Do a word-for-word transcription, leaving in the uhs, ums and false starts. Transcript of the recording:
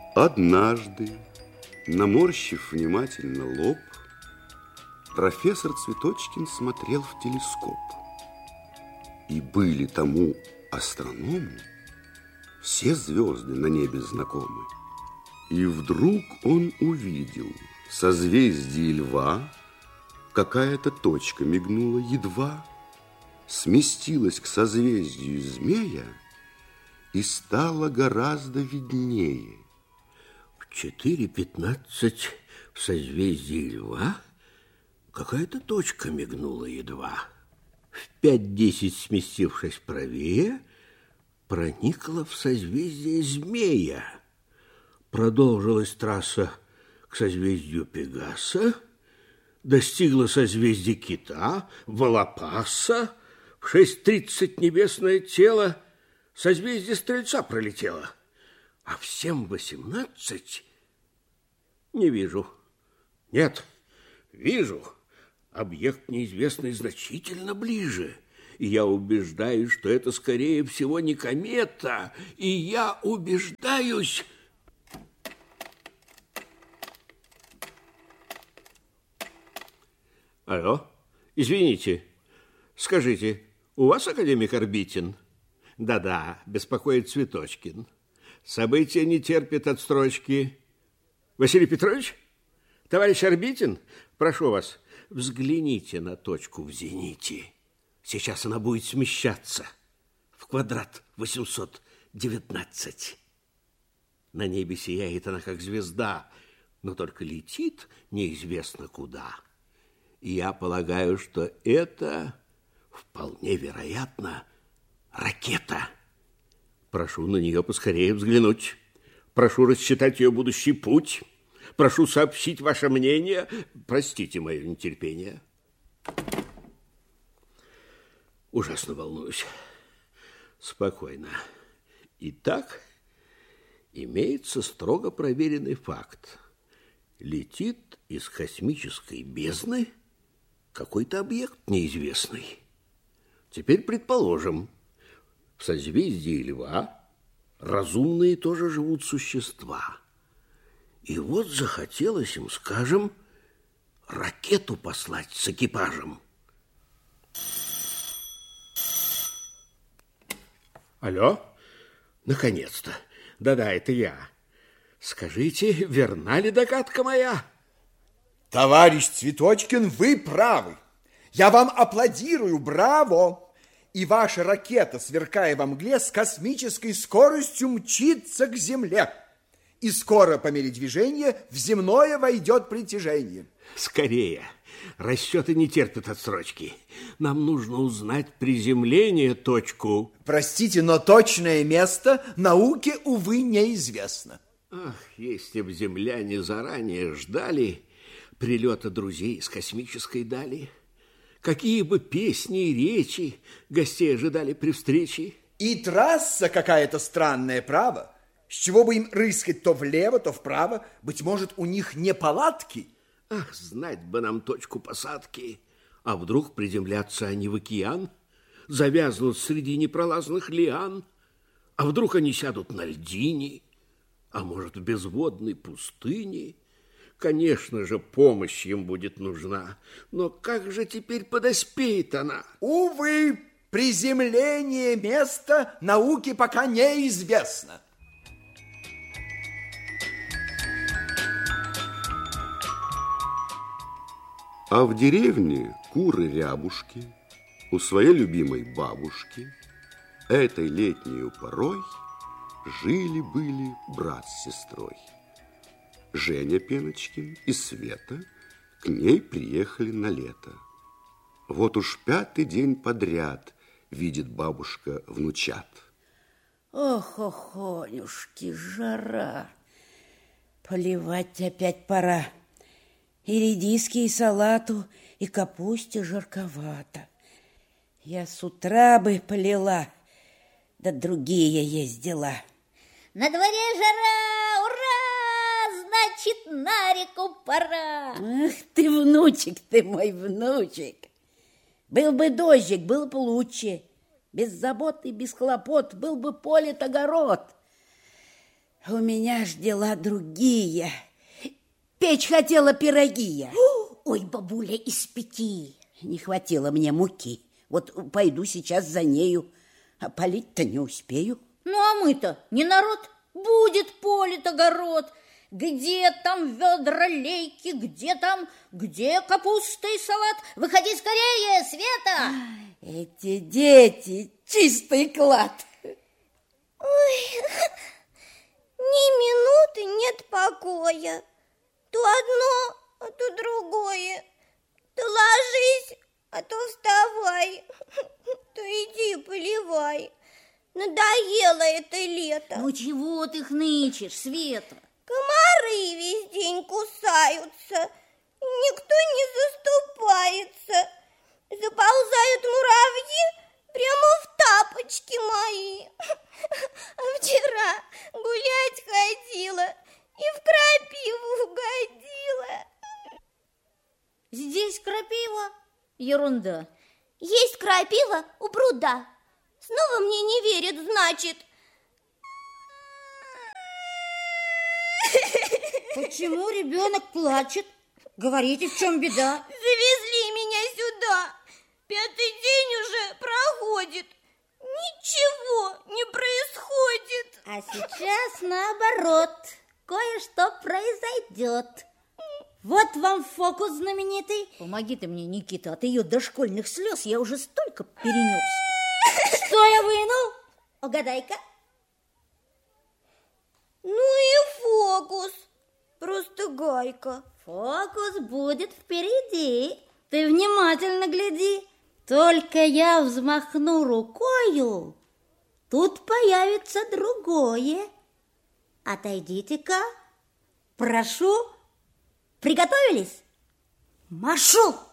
Однажды, наморщив внимательно лоб, профессор Цветочкин смотрел в телескоп. И были тому астроному все звезды на небе знакомы. И вдруг он увидел в созвездии Льва какая-то точка мигнула едва, сместилась к созвездию Змея и стала гораздо виднее. В четыре пятнадцать в созвездии Льва какая-то точка мигнула едва. В пять десять, сместившись правее, проникла в созвездие Змея. Продолжилась трасса к созвездию Пегаса, достигла созвездия Кита, Волопаса, в шесть тридцать небесное тело созвездие Стрельца пролетело, а в семь восемнадцать не вижу. Нет, вижу. Объект неизвестный значительно ближе, и я убеждаюсь, что это, скорее всего, не комета, и я убеждаюсь... Алло, извините, скажите, у вас академик Орбитин? Да-да, беспокоит Цветочкин. События не терпят отстрочки. Василий Петрович? Товарищ Орбитин? Прошу вас, взгляните на точку в зените. Сейчас она будет смещаться в квадрат восемьсот девятнадцать. На небе сияет она, как звезда, но только летит неизвестно куда. И я полагаю, что это вполне вероятно ракета. Прошу на нее поскорее взглянуть. Прошу рассчитать ее будущий путь. Прошу сообщить ваше мнение. Простите мое нетерпение. Ужасно волнуюсь. Спокойно. Итак, имеется строго проверенный факт. Летит из космической бездны какой-то объект неизвестный. Теперь предположим, в созвездии Льва разумные тоже живут существа. И вот захотелось им, скажем, ракету послать с экипажем. Алло? Наконец-то. Да-да, это я. Скажите, верна ли догадка моя? Товарищ Цветочкин, вы правы. Я вам аплодирую, браво! И ваша ракета, сверкая во мгле, с космической скоростью мчится к Земле. И скоро, по мере движения, в земное войдет притяжение. Скорее. Расчеты не терпят отсрочки. Нам нужно узнать приземление точку. Простите, но точное место науке, увы, неизвестно. Ах, если б земляне заранее ждали прилета друзей из космической дали, какие бы песни и речи гостей ожидали при встрече. И трасса какая-то странная, право. С чего бы им рыскать то влево, то вправо? Быть может, у них неполадки? Ах, знать бы нам точку посадки. А вдруг приземлятся они в океан, завязнут среди непролазных лиан? А вдруг они сядут на льдине, а может, в безводной пустыне? Конечно же, помощь им будет нужна. Но как же теперь подоспеет она? Увы, приземление места науке пока неизвестно. А в деревне куры-рябушки у своей любимой бабушки этой летнюю порой жили-были брат с сестрой. Женя Пеночкин и Света к ней приехали на лето. Вот уж пятый день подряд видит бабушка внучат. Ох, охонюшки, жара. Поливать опять пора. И редиски, и салату, и капусте жарковато. Я с утра бы полила, да другие есть дела. На дворе жара, ура! Значит, на реку пора. Ах ты, внучек ты мой, внучек. Был бы дождик, был бы лучше. Без забот и без хлопот был бы полет огород. У меня ж дела другие. Печь хотела пироги я. Ой, бабуля, испеки. Не хватило мне муки. Вот пойду сейчас за нею, а полить-то не успею. Ну, а мы-то не народ. Будет полит огород. Где там ведра лейки, где там, где капуста и салат? Выходи скорее, Света! Эти дети, чистый клад. Ой, ни минуты нет покоя. То одно, а то другое. То ложись, а то вставай. То иди поливай. Надоело это лето. Ну, чего ты хнычешь, Света? Комары весь день кусаются. Никто не заступается. Заползают муравьи прямо в тапочки мои. А вчера гулять ходила и в крапиву угодила. Здесь крапива? Ерунда. Есть крапива у пруда. Снова мне не верят, значит. Почему ребенок плачет? Говорите, в чем беда? Завезли меня сюда. Пятый день уже проходит. Ничего не происходит. А сейчас наоборот. Кое-что произойдет. Вот вам фокус знаменитый. Помоги ты мне, Никита, от ее дошкольных слез я уже столько перенес. Что я вынул? Угадай-ка. Ну и фокус. Просто гайка. Фокус будет впереди. Ты внимательно гляди. Только я взмахну рукою, тут появится другое. Отойдите-ка. Прошу. Приготовились? Машу!